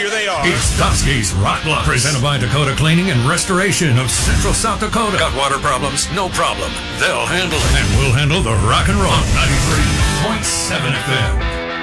here they are. It's Dusky's Rock Bluffs, presented by Dakota Cleaning and Restoration of Central South Dakota. Got water problems? No problem. They'll handle it. And we'll handle the rock and roll. 93.7 FM.